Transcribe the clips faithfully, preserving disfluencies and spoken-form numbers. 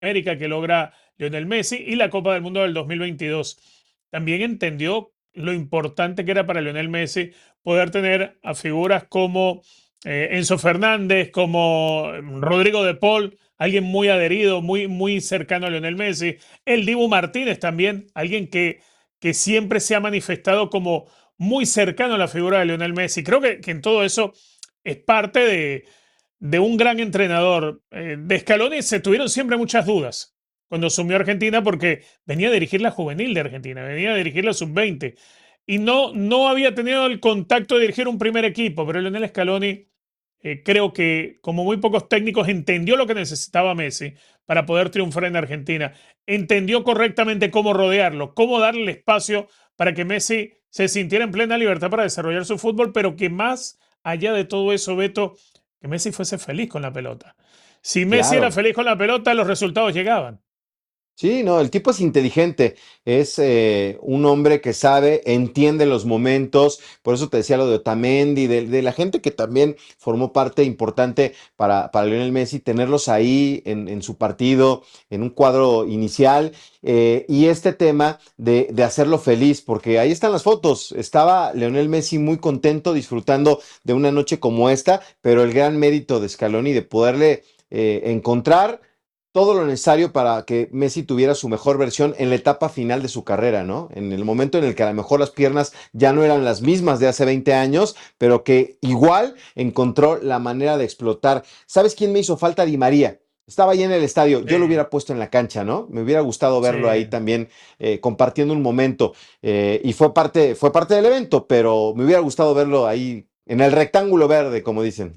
América que logra Lionel Messi y la Copa del Mundo del dos mil veintidós. También entendió lo importante que era para Lionel Messi poder tener a figuras como eh, Enzo Fernández, como mm, Rodrigo de Paul, alguien muy adherido, muy, muy cercano a Lionel Messi. El Dibu Martínez también, alguien que, que siempre se ha manifestado como muy cercano a la figura de Lionel Messi. Creo que, que en todo eso es parte de, de un gran entrenador. Eh, de Scaloni se tuvieron siempre muchas dudas cuando asumió Argentina porque venía a dirigir la juvenil de Argentina, venía a dirigir la sub veinte y no, no había tenido el contacto de dirigir un primer equipo, pero Lionel Scaloni eh, creo que como muy pocos técnicos entendió lo que necesitaba Messi para poder triunfar en Argentina, entendió correctamente cómo rodearlo, cómo darle el espacio para que Messi se sintiera en plena libertad para desarrollar su fútbol, pero que más allá de todo eso, Beto, que Messi fuese feliz con la pelota. Si Messi era Claro. feliz con la pelota, los resultados llegaban. Sí, no, el tipo es inteligente, es eh, un hombre que sabe, entiende los momentos, por eso te decía lo de Otamendi, de, de la gente que también formó parte importante para, para Lionel Messi, tenerlos ahí en, en su partido, en un cuadro inicial, eh, y este tema de, de hacerlo feliz, porque ahí están las fotos, estaba Lionel Messi muy contento, disfrutando de una noche como esta, pero el gran mérito de Scaloni de poderle eh, encontrar todo lo necesario para que Messi tuviera su mejor versión en la etapa final de su carrera, ¿no? En el momento en el que a lo mejor las piernas ya no eran las mismas de hace veinte años, pero que igual encontró la manera de explotar. ¿Sabes quién me hizo falta? Di María. Estaba ahí en el estadio, yo lo Sí, hubiera puesto en la cancha, ¿no? Me hubiera gustado sí. verlo ahí también eh, compartiendo un momento eh, y fue parte, fue parte del evento, pero me hubiera gustado verlo ahí en el rectángulo verde, como dicen.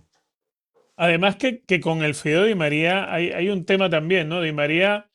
Además que, que con el Fideo Di María hay, hay un tema también, ¿no? Di María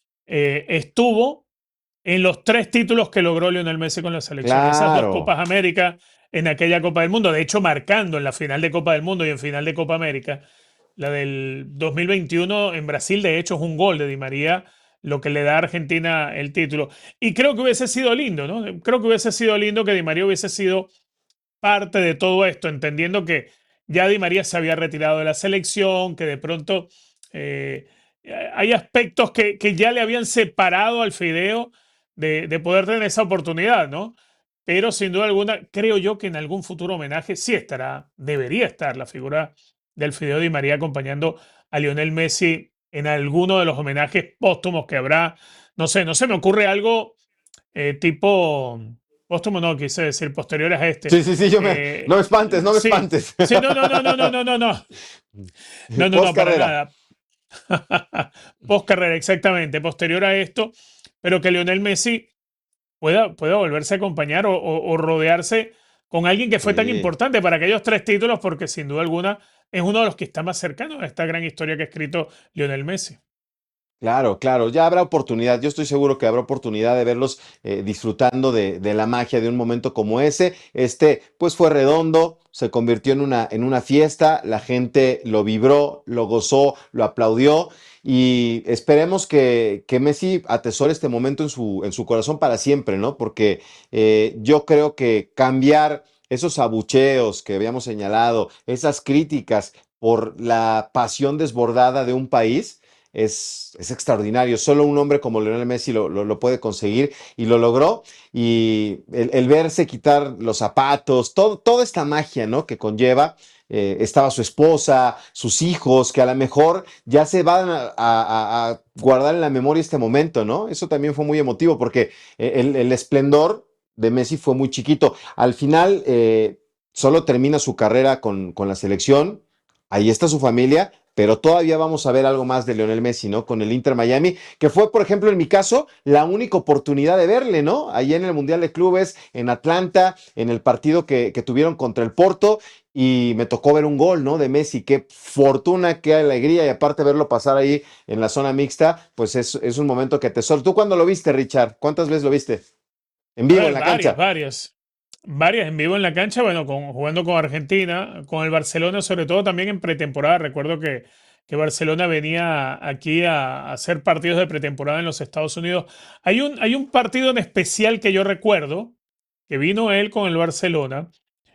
eh, estuvo en los tres títulos que logró Lionel Messi con la selección. Esas dos Claro. Copas América en aquella Copa del Mundo, de hecho marcando en la final de Copa del Mundo y en final de Copa América. La del dos mil veintiuno en Brasil, de hecho, es un gol de Di María lo que le da a Argentina el título. Y creo que hubiese sido lindo, ¿no? Creo que hubiese sido lindo que Di María hubiese sido parte de todo esto, entendiendo que ya Di María se había retirado de la selección, que de pronto eh, hay aspectos que, que, ya le habían separado al Fideo de, de poder tener esa oportunidad, ¿no? Pero sin duda alguna, creo yo que en algún futuro homenaje sí estará, debería estar la figura del Fideo Di María acompañando a Lionel Messi en alguno de los homenajes póstumos que habrá. No sé, no se me ocurre algo eh, tipo, póstumo no, quise decir, posteriores a este. Sí, sí, sí, yo me... No Eh, me espantes, no me sí, espantes. sí, no, no, no, no, no, no, no, no, no, no, Post no, para carrera. nada. Post carrera, exactamente, posterior a esto, pero que Lionel Messi pueda, pueda volverse a acompañar o, o, o rodearse con alguien que fue tan Sí. importante para aquellos tres títulos, porque sin duda alguna es uno de los que está más cercano a esta gran historia que ha escrito Lionel Messi. Claro, claro, ya habrá oportunidad. Yo estoy seguro que habrá oportunidad de verlos eh, disfrutando de, de la magia de un momento como ese. Este, pues fue redondo, se convirtió en una, en una fiesta, la gente lo vibró, lo gozó, lo aplaudió y esperemos que, que Messi atesore este momento en su, en su corazón para siempre, ¿no? Porque eh, yo creo que cambiar esos abucheos que habíamos señalado, esas críticas por la pasión desbordada de un país, es, es extraordinario. Solo un hombre como Lionel Messi lo, lo, lo puede conseguir y lo logró. Y el, el verse quitar los zapatos, todo, toda esta magia, ¿no? Que conlleva. Eh, estaba su esposa, sus hijos, que a lo mejor ya se van a, a, a, guardar en la memoria este momento, ¿no? Eso también fue muy emotivo porque el, el esplendor de Messi fue muy chiquito. Al final, eh, solo termina su carrera con, con la selección. Ahí está su familia, pero todavía vamos a ver algo más de Lionel Messi, ¿no? Con el Inter Miami, que fue, por ejemplo, en mi caso, la única oportunidad de verle, ¿no? Ahí en el Mundial de Clubes, en Atlanta, en el partido que, que tuvieron contra el Porto, y me tocó ver un gol, ¿no? De Messi, qué fortuna, qué alegría, y aparte verlo pasar ahí en la zona mixta, pues es, es un momento que tesoro. ¿Tú cuándo lo viste, Richard? ¿Cuántas veces lo viste? En A vivo, en ver, la varias, cancha. varias. Varias en vivo en la cancha, bueno, con, jugando con Argentina, con el Barcelona, sobre todo también en pretemporada. Recuerdo que, que Barcelona venía aquí a, a hacer partidos de pretemporada en los Estados Unidos. Hay un, hay un partido en especial que yo recuerdo, que vino él con el Barcelona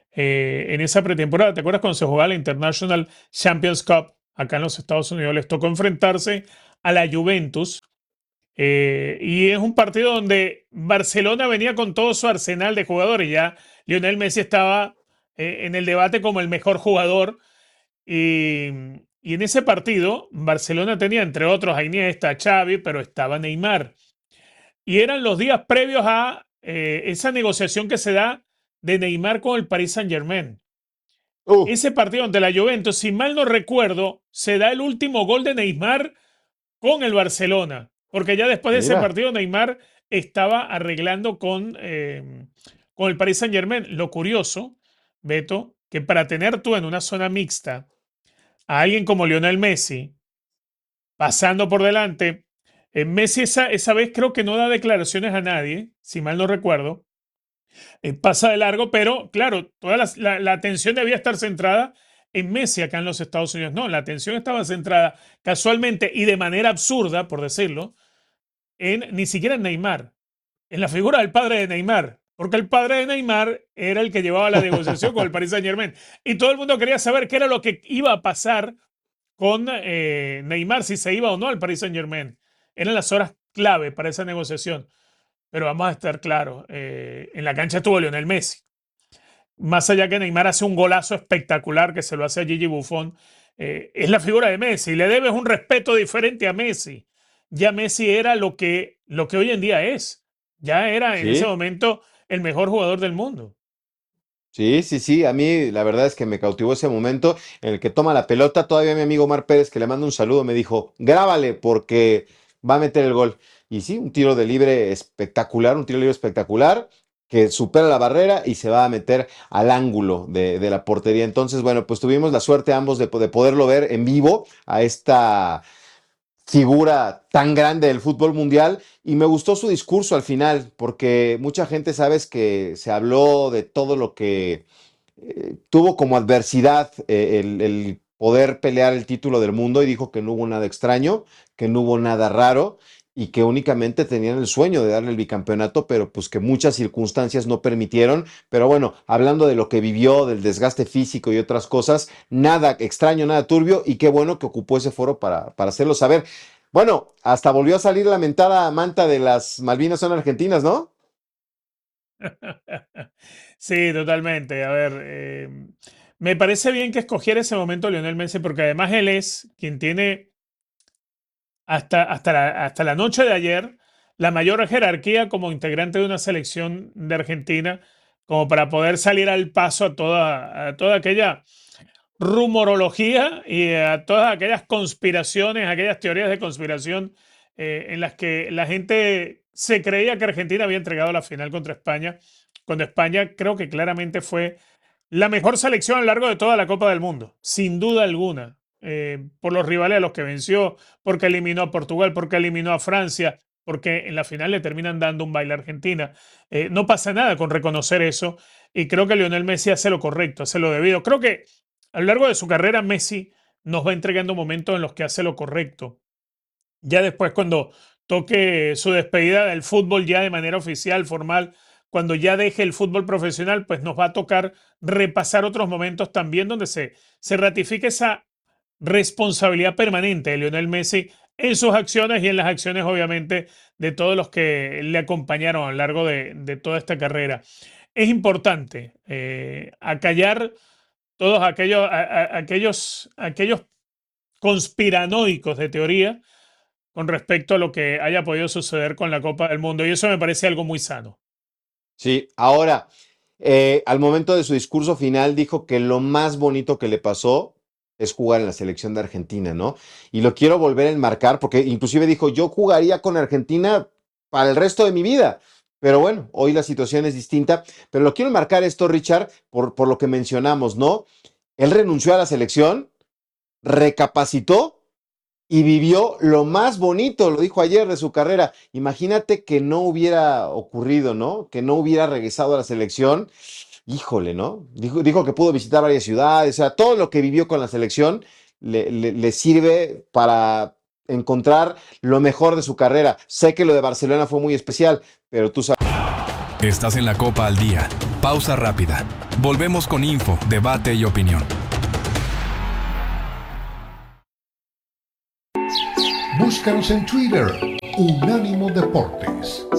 eh, en esa pretemporada. ¿Te acuerdas cuando se jugaba la International Champions Cup acá en los Estados Unidos? Les tocó enfrentarse a la Juventus. Eh, y es un partido donde Barcelona venía con todo su arsenal de jugadores. Ya Lionel Messi estaba eh, en el debate como el mejor jugador. Y, y en ese partido, Barcelona tenía, entre otros, a Iniesta, a Xavi, pero estaba Neymar. Y eran los días previos a eh, esa negociación que se da de Neymar con el Paris Saint-Germain. Uh, Ese partido ante la Juventus, si mal no recuerdo, se da el último gol de Neymar con el Barcelona, porque ya después de ese mira, partido Neymar estaba arreglando con, eh, con el Paris Saint-Germain. Lo curioso, Beto, que para tener tú en una zona mixta a alguien como Lionel Messi pasando por delante, eh, Messi esa, esa vez creo que no da declaraciones a nadie, si mal no recuerdo, eh, pasa de largo, pero claro, toda la, la, la atención debía estar centrada en Messi acá en los Estados Unidos. No, la atención estaba centrada casualmente y de manera absurda, por decirlo, en ni siquiera en Neymar, en la figura del padre de Neymar, porque el padre de Neymar era el que llevaba la negociación con el Paris Saint-Germain y todo el mundo quería saber qué era lo que iba a pasar con eh, Neymar, si se iba o no al Paris Saint-Germain. Eran las horas clave para esa negociación. Pero vamos a estar claros, eh, en la cancha estuvo Lionel Messi. Más allá que Neymar hace un golazo espectacular que se lo hace a Gigi Buffon, eh, es la figura de Messi. Le debes un respeto diferente a Messi. Ya Messi era lo que, lo que hoy en día es. Ya era en ese sí. momento el mejor jugador del mundo. Sí, sí, sí, a mí la verdad es que me cautivó ese momento en el que toma la pelota. Todavía mi amigo Omar Pérez, que le mando un saludo, me dijo, grábale porque va a meter el gol. Y sí, un tiro de libre espectacular, un tiro de libre espectacular que supera la barrera y se va a meter al ángulo de, de la portería. Entonces, bueno, pues tuvimos la suerte ambos de, de poderlo ver en vivo a esta figura tan grande del fútbol mundial y me gustó su discurso al final porque mucha gente sabes que se habló de todo lo que eh, tuvo como adversidad eh, el, el poder pelear el título del mundo y dijo que no hubo nada extraño, que no hubo nada raro y que únicamente tenían el sueño de darle el bicampeonato, pero pues que muchas circunstancias no permitieron. Pero bueno, hablando de lo que vivió, del desgaste físico y otras cosas, nada extraño, nada turbio y qué bueno que ocupó ese foro para, para hacerlo saber. Bueno, hasta volvió a salir la mentada manta de las Malvinas son argentinas, ¿no? Sí, totalmente. A ver, eh, me parece bien que escogiera ese momento Lionel Messi porque además él es quien tiene hasta, hasta, la, hasta la noche de ayer la mayor jerarquía como integrante de una selección de Argentina como para poder salir al paso a toda, a toda aquella rumorología y a todas aquellas conspiraciones, aquellas teorías de conspiración eh, en las que la gente se creía que Argentina había entregado la final contra España, cuando España creo que claramente fue la mejor selección a lo largo de toda la Copa del Mundo, sin duda alguna, eh, por los rivales a los que venció, porque eliminó a Portugal, porque eliminó a Francia, porque en la final le terminan dando un baile a Argentina. Eh, no pasa nada con reconocer eso y creo que Lionel Messi hace lo correcto, hace lo debido. Creo que a lo largo de su carrera Messi nos va entregando momentos en los que hace lo correcto. Ya después cuando toque su despedida del fútbol ya de manera oficial, formal, cuando ya deje el fútbol profesional, pues nos va a tocar repasar otros momentos también donde se, se ratifique esa responsabilidad permanente de Lionel Messi en sus acciones y en las acciones, obviamente, de todos los que le acompañaron a lo largo de, de toda esta carrera. Es importante eh, acallar todos aquellos, a, a, aquellos, aquellos conspiranoicos de teoría con respecto a lo que haya podido suceder con la Copa del Mundo. Y eso me parece algo muy sano. Sí, ahora, eh, al momento de su discurso final dijo que lo más bonito que le pasó es jugar en la selección de Argentina, ¿no? Y lo quiero volver a enmarcar porque inclusive dijo, yo jugaría con Argentina para el resto de mi vida. Pero bueno, hoy la situación es distinta. Pero lo quiero enmarcar esto, Richard, por, por lo que mencionamos, ¿no? Él renunció a la selección, recapacitó y vivió lo más bonito, lo dijo ayer, de su carrera. Imagínate que no hubiera ocurrido, ¿no? Que no hubiera regresado a la selección. Híjole, ¿no? Dijo, dijo que pudo visitar varias ciudades, o sea, todo lo que vivió con la selección le, le, le sirve para encontrar lo mejor de su carrera. Sé que lo de Barcelona fue muy especial, pero tú sabes. Estás en la Copa al Día. Pausa rápida. Volvemos con info, debate y opinión. Búscanos en Twitter, Unánimo Deportes.